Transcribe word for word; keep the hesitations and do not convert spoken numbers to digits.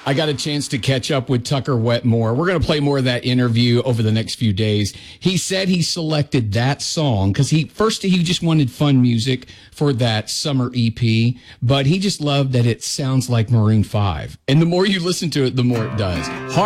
I got a chance to catch up with Tucker Wetmore. We're going to play more of that interview over the next few days. He said he selected that song because he first he just wanted fun music for that summer E P, but he just loved that it sounds like Maroon five. And the more you listen to it, the more it does. Hard